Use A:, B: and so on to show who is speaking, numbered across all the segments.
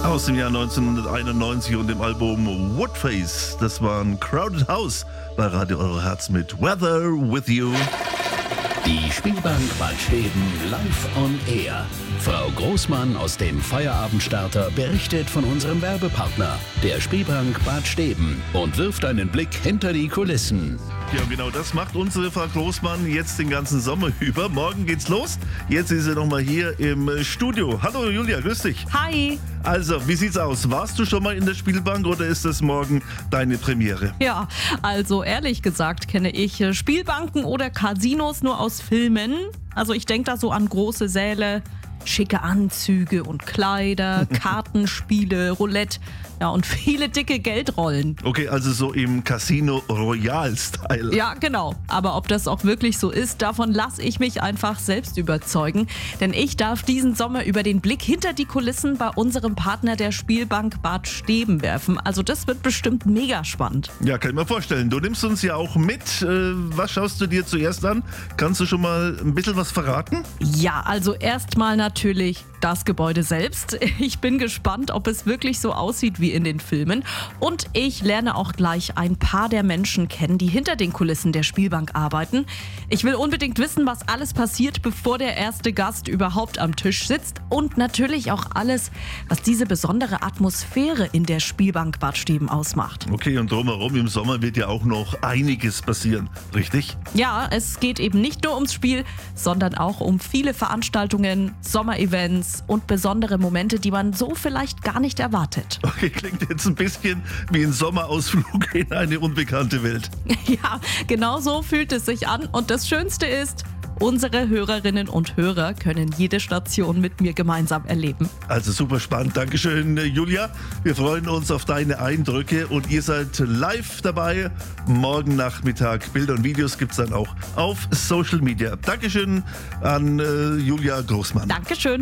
A: aus dem Jahr 1991 und dem Album Woodface. Das war ein Crowded House bei Radio Euro Herz mit Weather With You.
B: Die Spielbank Bad Steben live on air. Frau Großmann aus dem Feierabendstarter berichtet von unserem Werbepartner, der Spielbank Bad Steben, und wirft einen Blick hinter die Kulissen.
A: Ja, genau das macht unsere Frau Großmann jetzt den ganzen Sommer über. Morgen geht's los. Jetzt ist sie nochmal hier im Studio. Hallo Julia, grüß dich.
C: Hi.
A: Also, wie sieht's aus? Warst du schon mal in der Spielbank oder ist das morgen deine Premiere?
C: Ja, also ehrlich gesagt kenne ich Spielbanken oder Casinos nur aus Filmen. Also ich denke da so an große Säle, schicke Anzüge und Kleider, Kartenspiele, Roulette, ja, und viele dicke Geldrollen.
A: Okay, also so im Casino Royale-Style.
C: Ja, genau. Aber ob das auch wirklich so ist, davon lasse ich mich einfach selbst überzeugen. Denn ich darf diesen Sommer über den Blick hinter die Kulissen bei unserem Partner der Spielbank Bad Steben werfen. Also das wird bestimmt mega spannend.
A: Ja, kann ich mir vorstellen. Du nimmst uns ja auch mit. Was schaust du dir zuerst an? Kannst du schon mal ein bisschen was verraten?
C: Ja, also erstmal natürlich das Gebäude selbst. Ich bin gespannt, ob es wirklich so aussieht wie in den Filmen. Und ich lerne auch gleich ein paar der Menschen kennen, die hinter den Kulissen der Spielbank arbeiten. Ich will unbedingt wissen, was alles passiert, bevor der erste Gast überhaupt am Tisch sitzt. Und natürlich auch alles, was diese besondere Atmosphäre in der Spielbank Bad Steben ausmacht.
A: Okay, und drumherum im Sommer wird ja auch noch einiges passieren, richtig?
C: Ja, es geht eben nicht nur ums Spiel, sondern auch um viele Veranstaltungen, Sommerevents und besondere Momente, die man so vielleicht gar nicht erwartet.
A: Okay, klingt jetzt ein bisschen wie ein Sommerausflug in eine unbekannte Welt.
C: Ja, genau so fühlt es sich an. Und das Schönste ist, unsere Hörerinnen und Hörer können jede Station mit mir gemeinsam erleben.
A: Also super spannend. Dankeschön, Julia. Wir freuen uns auf deine Eindrücke und ihr seid live dabei. Morgen Nachmittag Bilder und Videos gibt es dann auch auf Social Media. Dankeschön an Julia Großmann.
C: Dankeschön.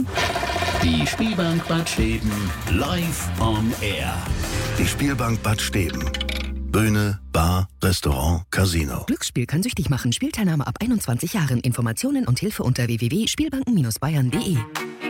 B: Die Spielbank Bad Steben live on air.
D: Die Spielbank Bad Steben. Bühne, Bar, Restaurant, Casino.
E: Glücksspiel kann süchtig machen. Spielteilnahme ab 21 Jahren. Informationen und Hilfe unter www.spielbanken-bayern.de.